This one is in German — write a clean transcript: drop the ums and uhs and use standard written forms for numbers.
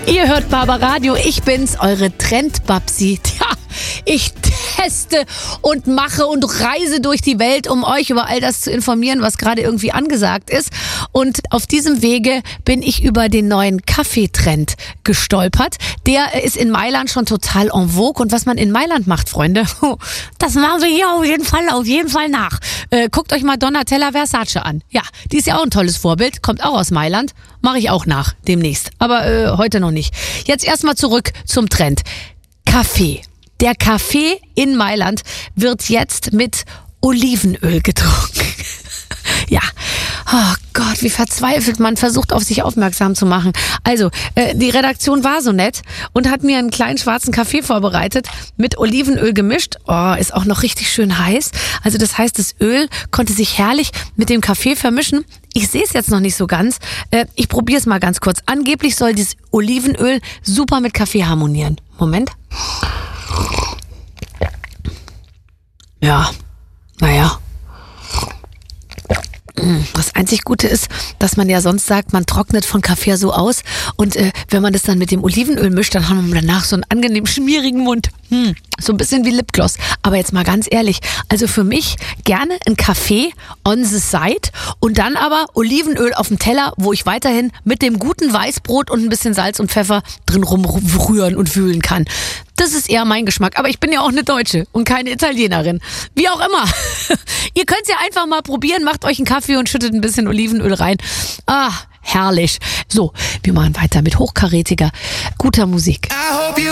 Ihr hört Barbaradio, ich bin's, eure Trendbabsi. Tja, ich teste und mache und reise durch die Welt, um euch über all das zu informieren, was gerade irgendwie angesagt ist. Und auf diesem Wege bin ich über den neuen Kaffeetrend gestolpert. Der ist in Mailand schon total en vogue. Und was man in Mailand macht, Freunde, das machen wir hier auf jeden Fall nach. Guckt euch mal Donatella Versace an. Ja, die ist ja auch ein tolles Vorbild, kommt auch aus Mailand. Mache ich auch nach, demnächst. Aber heute noch nicht. Jetzt erstmal zurück zum Trend. Kaffee. Der Kaffee in Mailand wird jetzt mit Olivenöl getrunken. Ja, oh Gott, wie verzweifelt man versucht, auf sich aufmerksam zu machen. Also, die Redaktion war so nett und hat mir einen kleinen schwarzen Kaffee vorbereitet, mit Olivenöl gemischt. Oh, ist auch noch richtig schön heiß. Also das heißt, das Öl konnte sich herrlich mit dem Kaffee vermischen. Ich sehe es jetzt noch nicht so ganz. Ich probiere es mal ganz kurz. Angeblich soll dieses Olivenöl super mit Kaffee harmonieren. Moment. Ja, naja. Das einzig Gute ist, dass man ja sonst sagt, man trocknet von Kaffee so aus und wenn man das dann mit dem Olivenöl mischt, dann haben wir danach so einen angenehm schmierigen Mund. So ein bisschen wie Lipgloss. Aber jetzt mal ganz ehrlich, also für mich gerne ein Kaffee on the side und dann aber Olivenöl auf dem Teller, wo ich weiterhin mit dem guten Weißbrot und ein bisschen Salz und Pfeffer drin rumrühren und wühlen kann. Das ist eher mein Geschmack. Aber ich bin ja auch eine Deutsche und keine Italienerin. Wie auch immer. Ihr könnt es ja einfach mal probieren, macht euch einen Kaffee und schüttet ein bisschen Olivenöl rein. Ah, herrlich. So, wir machen weiter mit hochkarätiger, guter Musik.